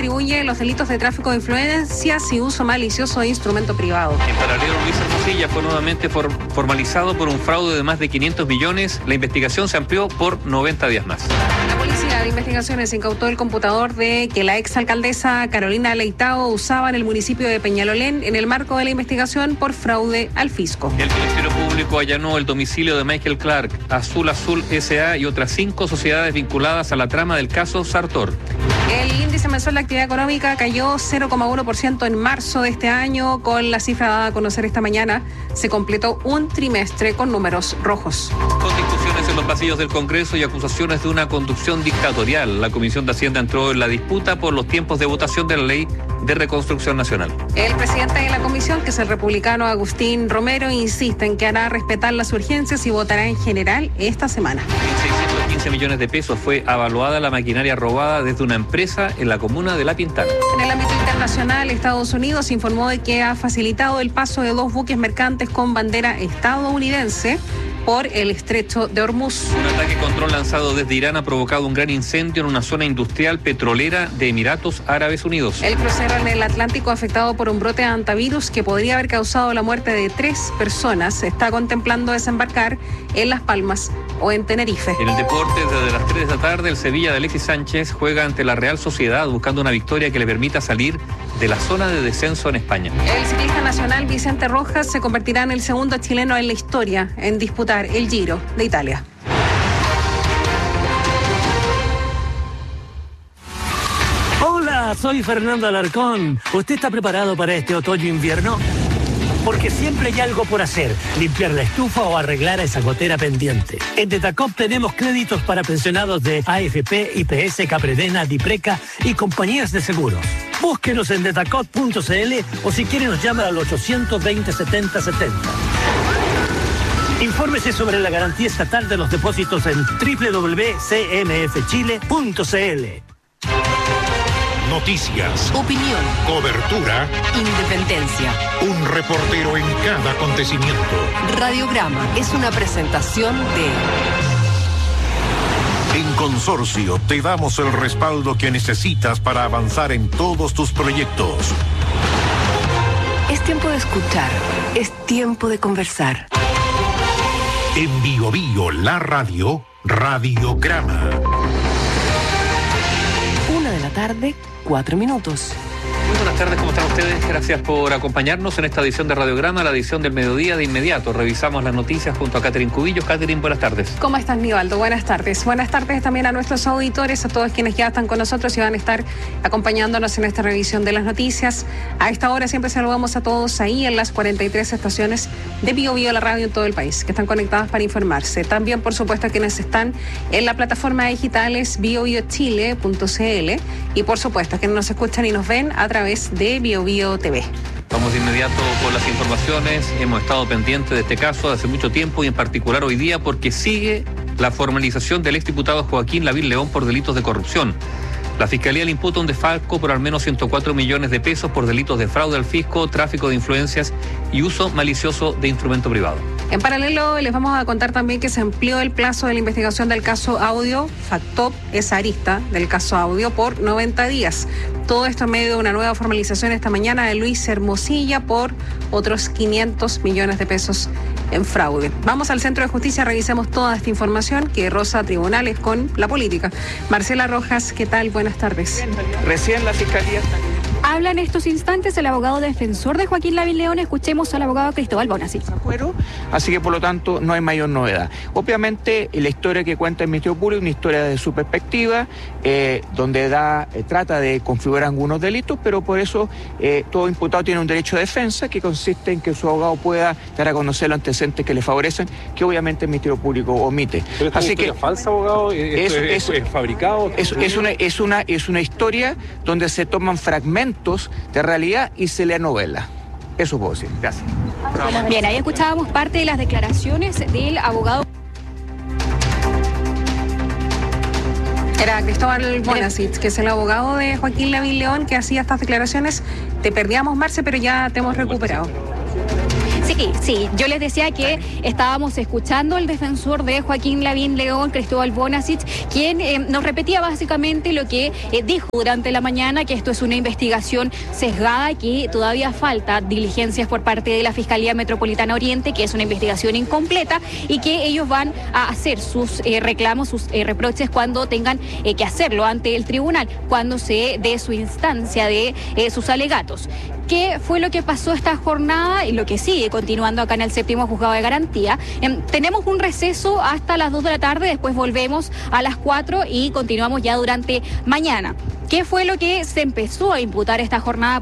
atribuye los delitos de tráfico de influencias y uso malicioso de instrumento privado. En paralelo, Luis Hermosilla fue nuevamente formalizado por un fraude de más de 500 millones. La investigación se amplió por 90 días más. La Policía de Investigaciones incautó el computador de que la exalcaldesa Carolina Leitao usaba en el municipio de Peñalolén en el marco de la investigación por fraude al fisco. El Ministerio Público allanó el domicilio de Michael Clark, Azul S.A. y otras 5 sociedades vinculadas a la trama del caso Sartor. El índice mensual de actividad económica cayó 0,1% en marzo de este año. Con la cifra dada a conocer esta mañana, se completó un trimestre con números rojos. Con discusiones en los pasillos del Congreso y acusaciones de una conducción dictatorial, la Comisión de Hacienda entró en la disputa por los tiempos de votación de la Ley de Reconstrucción Nacional. El presidente de la comisión, que es el republicano Agustín Romero, insiste en que hará respetar las urgencias y votará en general esta semana. En 615 millones de pesos fue avaluada la maquinaria robada desde una empresa en la comuna de La Pintana. En el ámbito internacional, Estados Unidos informó de que ha facilitado el paso de 2 buques mercantes con bandera estadounidense por el estrecho de Hormuz. Un ataque control lanzado desde Irán ha provocado un gran incendio en una zona industrial petrolera de Emiratos Árabes Unidos. El crucero en el Atlántico afectado por un brote de hantavirus que podría haber causado la muerte de 3 personas está contemplando desembarcar en Las Palmas o en Tenerife. En el deporte, desde las 3 de la tarde, el Sevilla de Alexis Sánchez juega ante la Real Sociedad buscando una victoria que le permita salir de la zona de descenso en España. El ciclista nacional Vicente Rojas se convertirá en el segundo chileno en la historia en disputar el Giro de Italia. Hola, soy Fernando Alarcón. ¿Usted está preparado para este otoño-invierno? Porque siempre hay algo por hacer, limpiar la estufa o arreglar esa gotera pendiente. En Detacop tenemos créditos para pensionados de AFP, IPS, Capredena, Dipreca y compañías de seguros. Búsquenos en detacop.cl o si quiere nos llama al 820-7070. Infórmese sobre la garantía estatal de los depósitos en www.cmfchile.cl. Noticias, opinión, cobertura, independencia. Un reportero en cada acontecimiento. Radiograma es una presentación de... En Consorcio te damos el respaldo que necesitas para avanzar en todos tus proyectos. Es tiempo de escuchar, es tiempo de conversar. En Bio Bio, la radio, Radiograma. 1:04 p.m. Muy buenas tardes, ¿cómo están ustedes? Gracias por acompañarnos en esta edición de Radiograma, la edición del mediodía. De inmediato revisamos las noticias junto a Catherine Cubillos. Catherine, buenas tardes. ¿Cómo estás, Nivaldo? Buenas tardes. Buenas tardes también a nuestros auditores, a todos quienes ya están con nosotros y van a estar acompañándonos en esta revisión de las noticias. A esta hora siempre saludamos a todos ahí en las 43 estaciones de Bio Bio, la radio en todo el país, que están conectadas para informarse. También, por supuesto, a quienes están en la plataforma digitales biobiochile.cl y, por supuesto, a quienes nos escuchan y nos ven a través de Bio Bio TV. Vamos de inmediato con las informaciones. Hemos estado pendientes de este caso hace mucho tiempo y en particular hoy día porque sigue la formalización del exdiputado Joaquín Lavín León por delitos de corrupción. La Fiscalía le imputa un desfalco por al menos 104 millones de pesos por delitos de fraude al fisco, tráfico de influencias y uso malicioso de instrumento privado. En paralelo, les vamos a contar también que se amplió el plazo de la investigación del caso Audio. Factop esa arista del caso Audio por 90 días. Todo esto en medio de una nueva formalización esta mañana de Luis Hermosilla por otros 500 millones de pesos en fraude. Vamos al Centro de Justicia, revisemos toda esta información que roza tribunales con la política. Marcela Rojas, ¿qué tal? Buenas tardes. Recién la Fiscalía... Habla en estos instantes el abogado defensor de Joaquín Lavín León. Escuchemos al abogado Cristóbal Bonasi. Así que por lo tanto no hay mayor novedad. Obviamente la historia que cuenta el Ministerio Público es una historia de su perspectiva, donde trata de configurar algunos delitos, pero por eso todo imputado tiene un derecho de defensa que consiste en que su abogado pueda dar a conocer los antecedentes que le favorecen, que obviamente el Ministerio Público omite. ¿Pero es así que falsa, abogado? ¿Es fabricado? Es una historia donde se toman fragmentos de realidad y se le novela. Eso puedo decir. Gracias. Bien, ahí escuchábamos parte de las declaraciones del abogado. Era Cristóbal Bonasi, que es el abogado de Joaquín Lavín León, que hacía estas declaraciones. Te perdíamos, Marce, pero ya te hemos recuperado. Sí, Sí, yo les decía que estábamos escuchando al defensor de Joaquín Lavín León, Cristóbal Bonasich, quien nos repetía básicamente lo que dijo durante la mañana, que esto es una investigación sesgada, que todavía falta diligencias por parte de la Fiscalía Metropolitana Oriente, que es una investigación incompleta y que ellos van a hacer sus reclamos, sus reproches cuando tengan que hacerlo ante el tribunal, cuando se dé su instancia de sus alegatos. ¿Qué fue lo que pasó esta jornada y lo que sigue continuando acá en el 7º Juzgado de Garantía? Tenemos un receso hasta las 2 de la tarde, después volvemos a las 4 y continuamos ya durante mañana. ¿Qué fue lo que se empezó a imputar esta jornada?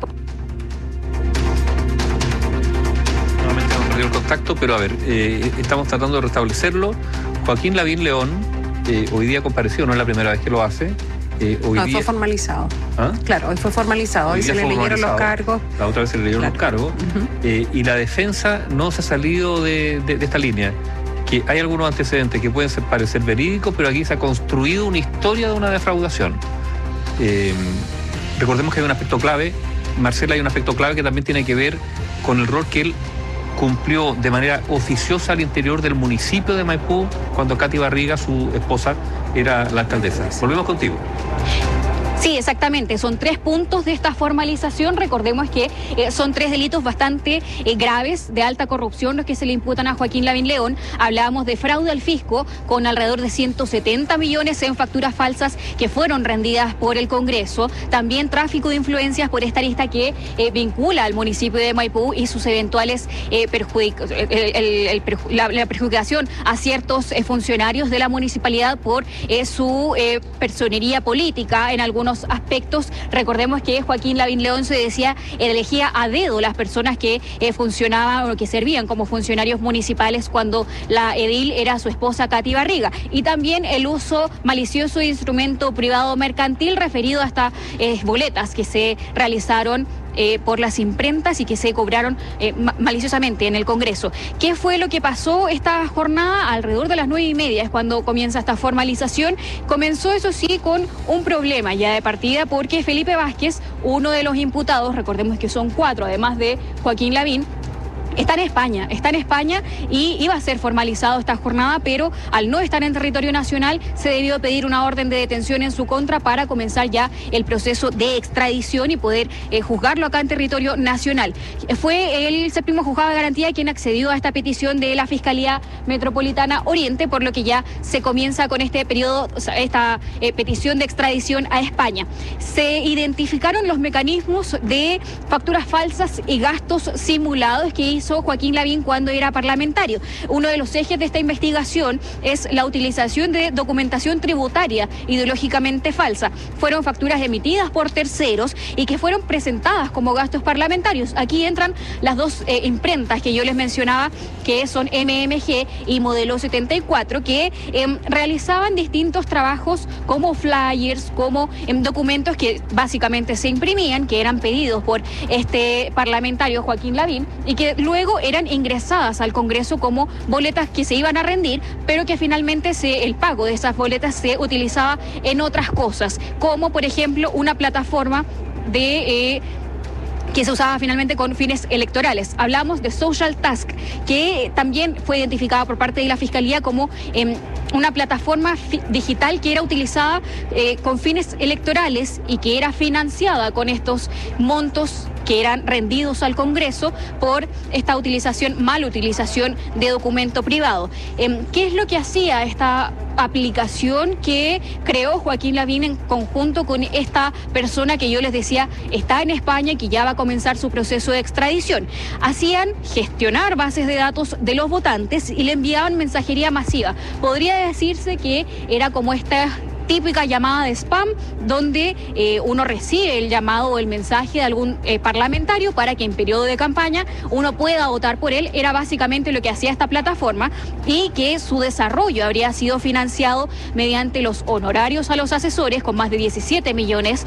Nuevamente hemos perdido el contacto, pero a ver, estamos tratando de restablecerlo. Joaquín Lavín León hoy día compareció, no es la primera vez que lo hace. Hoy fue formalizado. ¿Ah? Claro, hoy fue formalizado. Hoy se le leyeron los cargos. La otra vez se le leyeron los cargos. Y la defensa no se ha salido de esta línea. Que hay algunos antecedentes que pueden parecer verídicos, pero aquí se ha construido una historia de una defraudación. Recordemos que hay un aspecto clave, Marcela, hay un aspecto clave que también tiene que ver con el rol que él cumplió de manera oficiosa al interior del municipio de Maipú cuando Katy Barriga, su esposa, era la alcaldesa. Volvemos contigo. Sí, exactamente. Son 3 puntos de esta formalización. Recordemos que son 3 delitos bastante graves de alta corrupción los que se le imputan a Joaquín Lavín León. Hablábamos de fraude al fisco con alrededor de 170 millones en facturas falsas que fueron rendidas por el Congreso. También tráfico de influencias por esta lista que vincula al municipio de Maipú y sus eventuales la perjudicación a ciertos funcionarios de la municipalidad por su personería política en algunos aspectos. Recordemos que Joaquín Lavín León se decía elegía a dedo las personas que funcionaban o que servían como funcionarios municipales cuando la edil era su esposa Katy Barriga. Y también el uso malicioso de instrumento privado mercantil referido a estas boletas que se realizaron por las imprentas y que se cobraron maliciosamente en el Congreso. ¿Qué fue lo que pasó esta jornada? Alrededor de las 9:30 es cuando comienza esta formalización. Comenzó, eso sí, con un problema ya de partida, porque Felipe Vázquez, uno de los imputados, recordemos que son 4, además de Joaquín Lavín, está en España y iba a ser formalizado esta jornada, pero al no estar en territorio nacional se debió pedir una orden de detención en su contra para comenzar ya el proceso de extradición y poder juzgarlo acá en territorio nacional. Fue el 7º Juzgado de Garantía quien accedió a esta petición de la Fiscalía Metropolitana Oriente, por lo que ya se comienza con este periodo, esta petición de extradición a España. Se identificaron los mecanismos de facturas falsas y gastos simulados que hizo Joaquín Lavín cuando era parlamentario. Uno de los ejes de esta investigación es la utilización de documentación tributaria ideológicamente falsa. Fueron facturas emitidas por terceros y que fueron presentadas como gastos parlamentarios. Aquí entran las 2 imprentas que yo les mencionaba, que son MMG y Modelo 74, que realizaban distintos trabajos como flyers, como documentos que básicamente se imprimían, que eran pedidos por este parlamentario Joaquín Lavín y que luego eran ingresadas al Congreso como boletas que se iban a rendir, pero que finalmente el pago de esas boletas se utilizaba en otras cosas, como por ejemplo una plataforma que se usaba finalmente con fines electorales. Hablamos de Social Task, que también fue identificada por parte de la Fiscalía como una plataforma digital que era utilizada con fines electorales y que era financiada con estos montos que eran rendidos al Congreso por esta mala utilización de documento privado. ¿Qué es lo que hacía esta aplicación que creó Joaquín Lavín en conjunto con esta persona que yo les decía está en España y que ya va a comenzar su proceso de extradición? Hacían gestionar bases de datos de los votantes y le enviaban mensajería masiva. Podría decirse que era como esta típica llamada de spam, donde uno recibe el llamado o el mensaje de algún parlamentario para que en periodo de campaña uno pueda votar por él. Era básicamente lo que hacía esta plataforma, y que su desarrollo habría sido financiado mediante los honorarios a los asesores, con más de 17 millones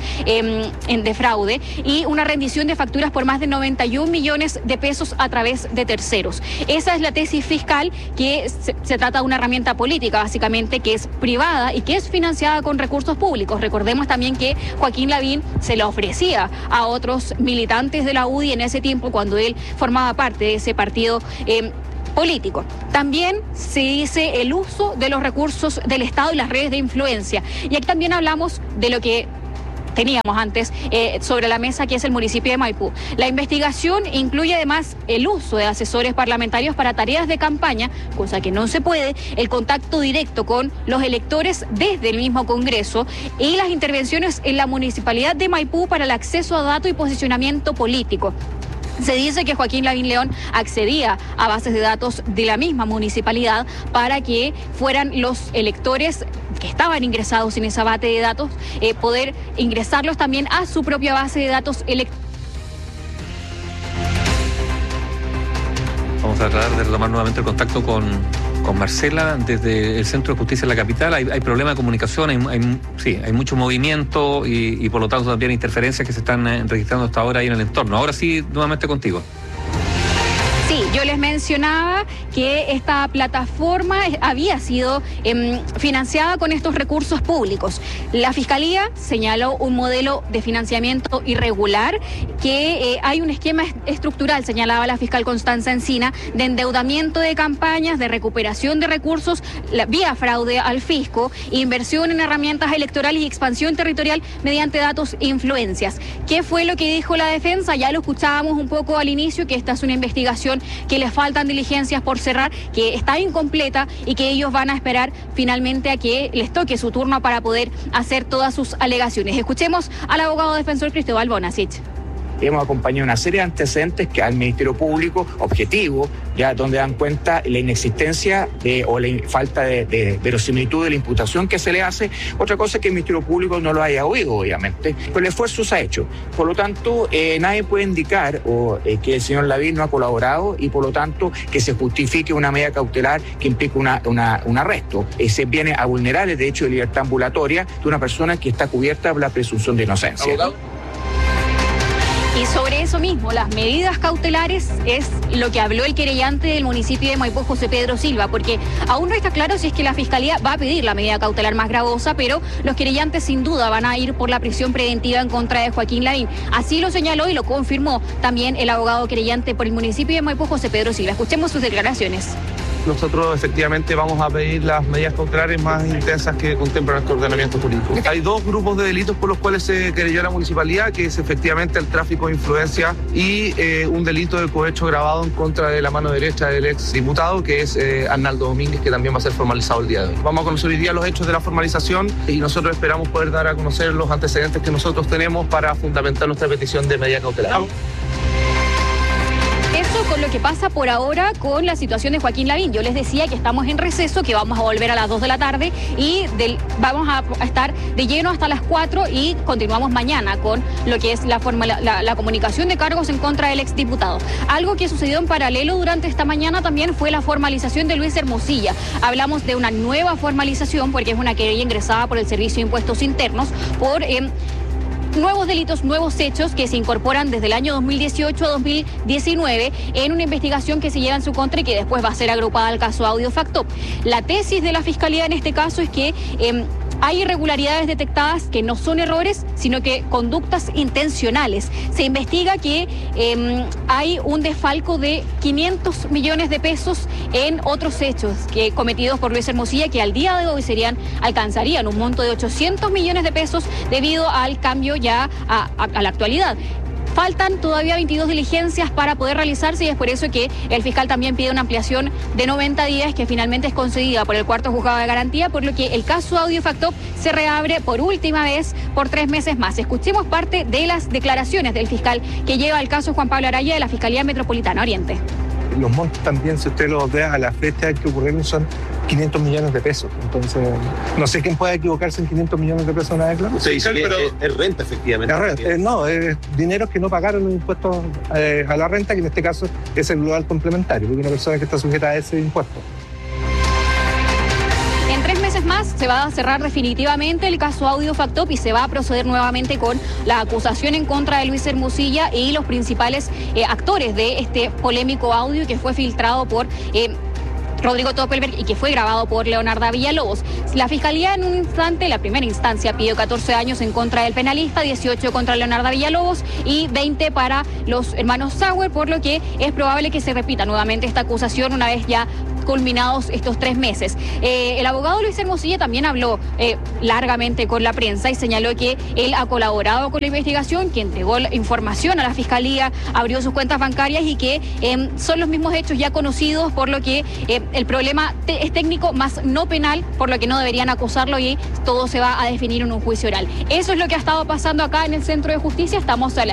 de fraude, y una rendición de facturas por más de 91 millones de pesos a través de terceros. Esa es la tesis fiscal, que se trata de una herramienta política básicamente que es privada y que es financiada financiada con recursos públicos. Recordemos también que Joaquín Lavín se la ofrecía a otros militantes de la UDI en ese tiempo cuando él formaba parte de ese partido político. También se dice el uso de los recursos del Estado y las redes de influencia. Y aquí también hablamos de lo que teníamos antes sobre la mesa, que es el municipio de Maipú. La investigación incluye además el uso de asesores parlamentarios para tareas de campaña, cosa que no se puede, el contacto directo con los electores desde el mismo Congreso y las intervenciones en la municipalidad de Maipú para el acceso a datos y posicionamiento político. Se dice que Joaquín Lavín León accedía a bases de datos de la misma municipalidad para que fueran los electores que estaban ingresados en esa base de datos, poder ingresarlos también a su propia base de datos electoral. Vamos a tratar de retomar nuevamente el contacto con Marcela desde el Centro de Justicia de la capital. Hay problema de comunicación, hay mucho movimiento y por lo tanto también interferencias que se están registrando hasta ahora ahí en el entorno. Ahora sí, nuevamente contigo. Sí, yo les mencionaba que esta plataforma había sido financiada con estos recursos públicos. La Fiscalía señaló un modelo de financiamiento irregular, que hay un esquema estructural, señalaba la fiscal Constanza Encina, de endeudamiento de campañas, de recuperación de recursos vía fraude al fisco, inversión en herramientas electorales y expansión territorial mediante datos e influencias. ¿Qué fue lo que dijo la defensa? Ya lo escuchábamos un poco al inicio, que esta es una investigación que les faltan diligencias por cerrar, que está incompleta y que ellos van a esperar finalmente a que les toque su turno para poder hacer todas sus alegaciones. Escuchemos al abogado defensor Cristóbal Bonasich. Hemos acompañado una serie de antecedentes que al Ministerio Público, objetivo, ya donde dan cuenta la inexistencia o la falta de verosimilitud de la imputación que se le hace. Otra cosa es que el Ministerio Público no lo haya oído, obviamente, pero el esfuerzo se ha hecho. Por lo tanto, nadie puede indicar que el señor Lavín no ha colaborado y por lo tanto que se justifique una medida cautelar que implique un arresto. Se viene a vulnerar el derecho de libertad ambulatoria de una persona que está cubierta por la presunción de inocencia. ¿Abogado? Y sobre eso mismo, las medidas cautelares es lo que habló el querellante del municipio de Maipú, José Pedro Silva, porque aún no está claro si es que la Fiscalía va a pedir la medida cautelar más gravosa, pero los querellantes sin duda van a ir por la prisión preventiva en contra de Joaquín Lavín. Así lo señaló y lo confirmó también el abogado querellante por el municipio de Maipú, José Pedro Silva. Escuchemos sus declaraciones. Nosotros efectivamente vamos a pedir las medidas cautelares más intensas que contempla nuestro ordenamiento jurídico. Hay dos grupos de delitos por los cuales se querelló la municipalidad, que es efectivamente el tráfico de influencia y un delito de cohecho grabado en contra de la mano derecha del ex diputado, que es Arnaldo Domínguez, que también va a ser formalizado el día de hoy. Vamos a conocer hoy día los hechos de la formalización y nosotros esperamos poder dar a conocer los antecedentes que nosotros tenemos para fundamentar nuestra petición de medida cautelar. Eso con lo que pasa por ahora con la situación de Joaquín Lavín. Yo les decía que estamos en receso, que vamos a volver a las 2 de la tarde y vamos a estar de lleno hasta las 4 y continuamos mañana con lo que es la comunicación de cargos en contra del exdiputado. Algo que sucedió en paralelo durante esta mañana también fue la formalización de Luis Hermosilla. Hablamos de una nueva formalización porque es una querella ingresada por el Servicio de Impuestos Internos por nuevos delitos, nuevos hechos que se incorporan desde el año 2018 a 2019 en una investigación que se lleva en su contra y que después va a ser agrupada al caso Audio Factop. La tesis de la Fiscalía en este caso es que hay irregularidades detectadas que no son errores, sino que conductas intencionales. Se investiga que hay un desfalco de 500 millones de pesos en otros hechos cometidos por Luis Hermosilla, que al día de hoy alcanzarían un monto de 800 millones de pesos debido al cambio ya a la actualidad. Faltan todavía 22 diligencias para poder realizarse y es por eso que el fiscal también pide una ampliación de 90 días que finalmente es concedida por el cuarto juzgado de garantía, por lo que el caso Audio Factop se reabre por última vez por 3 meses más. Escuchemos parte de las declaraciones del fiscal que lleva el caso Juan Pablo Araya de la Fiscalía Metropolitana Oriente. Los montos también, si usted los ve a la fecha que ocurrieron, son 500 millones de pesos. Entonces, no sé quién puede equivocarse en 500 millones de pesos en una declaración. Usted dice que es renta, efectivamente. No, es dinero que no pagaron los impuestos a la renta, que en este caso es el global complementario, porque una persona que está sujeta a ese impuesto. En 3 meses más se va a cerrar definitivamente el caso Audio Factop y se va a proceder nuevamente con la acusación en contra de Luis Hermosilla y los principales actores de este polémico audio que fue filtrado por Rodrigo Toppelberg y que fue grabado por Leonardo Villalobos. La Fiscalía en un instante, la primera instancia, pidió 14 años en contra del penalista, 18 contra Leonardo Villalobos y 20 para los hermanos Sauer, por lo que es probable que se repita nuevamente esta acusación una vez ya culminados estos 3 meses. El abogado Luis Hermosilla también habló largamente con la prensa y señaló que él ha colaborado con la investigación, que entregó la información a la Fiscalía, abrió sus cuentas bancarias y que son los mismos hechos ya conocidos, por lo que el problema es técnico más no penal, por lo que no deberían acusarlo y todo se va a definir en un juicio oral. Eso es lo que ha estado pasando acá en el Centro de Justicia. Estamos a la